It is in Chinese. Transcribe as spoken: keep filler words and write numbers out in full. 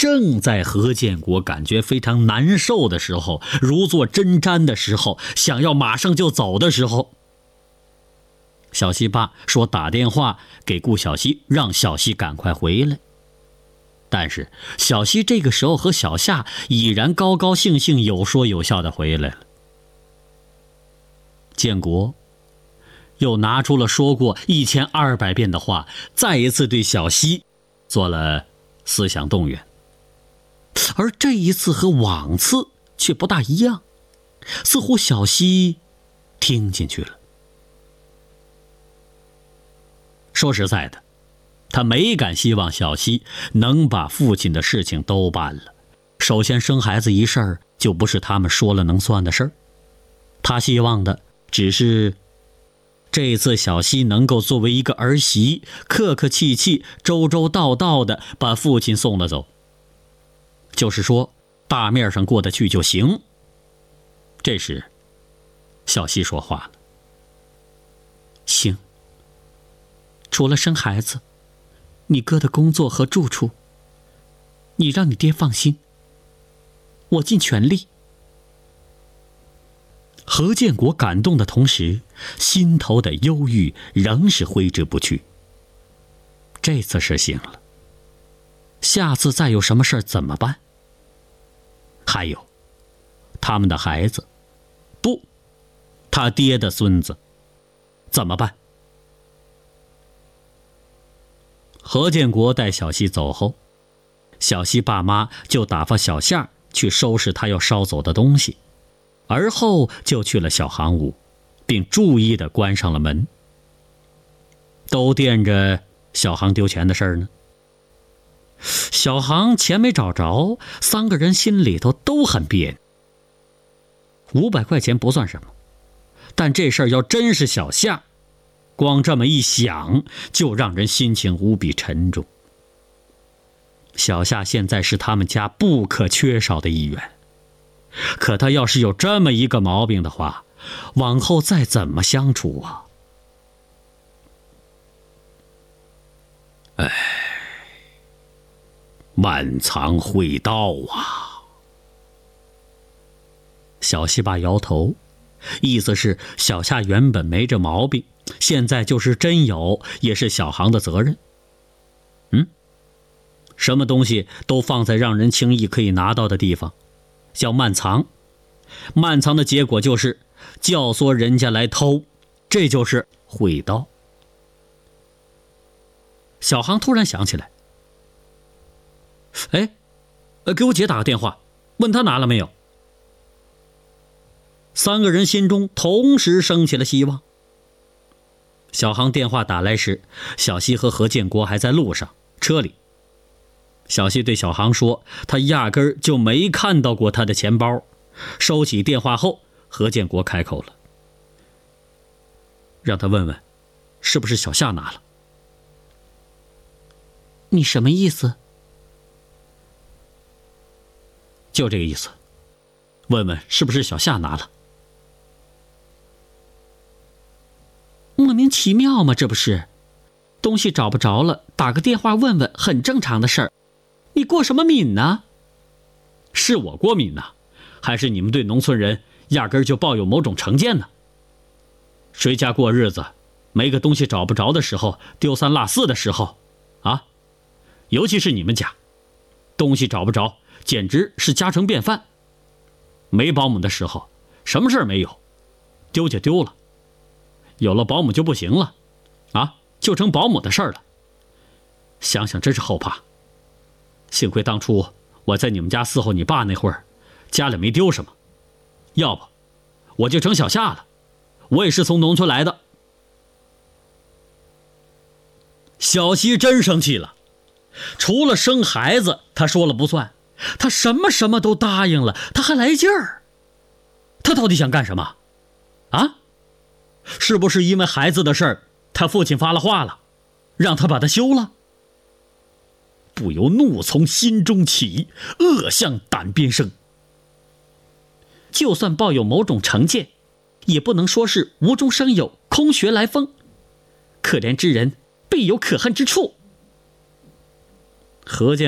正在何建国感觉非常难受的时候，如坐针毡的时候，想要马上就走的时候，小西爸说打电话给顾小西，让小西赶快回来。但是小西这个时候和小夏已然高高兴兴有说有笑的回来了。建国又拿出了说过一千二百遍的话，再一次对小西做了思想动员。而这一次和往次却不大一样，似乎小西听进去了。说实在的，他没敢希望小西能把父亲的事情都办了。首先生孩子一事儿就不是他们说了能算的事儿，他希望的只是这次小西能够作为一个儿媳，客客气气周周到到的把父亲送了走，就是说大面上过得去就行。这时小西说话了：行，除了生孩子，你哥的工作和住处，你让你爹放心，我尽全力。何建国感动的同时，心头的忧郁仍是挥之不去。这次是行了，下次再有什么事怎么办？还有他们的孩子，不，他爹的孙子怎么办？何建国带小西走后，小西爸妈就打发小夏去收拾他要捎走的东西，而后就去了小航屋，并注意地关上了门。都惦着小航丢钱的事儿呢。小航钱没找着，三个人心里头都很别扭。五百块钱不算什么，但这事儿要真是小夏，光这么一想就让人心情无比沉重。小夏现在是他们家不可缺少的一员，可他要是有这么一个毛病的话，往后再怎么相处啊？哎，漫藏会道啊！小西爸摇头，意思是小夏原本没这毛病，现在就是真有，也是小航的责任。嗯，什么东西都放在让人轻易可以拿到的地方，叫慢藏。慢藏的结果就是教唆人家来偷，这就是会道。小航突然想起来，哎，给我姐打个电话，问她拿了没有。三个人心中同时升起了希望。小航电话打来时，小西和何建国还在路上，车里。小西对小航说，他压根儿就没看到过他的钱包。收起电话后，何建国开口了，让他问问是不是小夏拿了。你什么意思？就这个意思，问问是不是小夏拿了。莫名其妙嘛，这不是？东西找不着了，打个电话问问很正常的事儿，你过什么敏呢？是我过敏呢，还是你们对农村人压根儿就抱有某种成见呢？谁家过日子没个东西找不着的时候，丢三落四的时候啊？尤其是你们家，东西找不着简直是家常便饭。没保姆的时候什么事儿没有，丢就丢了，有了保姆就不行了啊，就成保姆的事儿了。想想真是后怕。幸亏当初我在你们家伺候你爸那会儿，家里没丢什么，要不我就成小夏了。我也是从农村来的。小西真生气了，除了生孩子他说了不算，他什么什么都答应了，他还来劲儿。他到底想干什么啊？是不是因为孩子的事儿，他父亲发了话了，让他把他休了？不由怒从心中起，恶向胆边生。就算抱有某种成见，也不能说是无中生有，空穴来风。可怜之人必有可恨之处。何建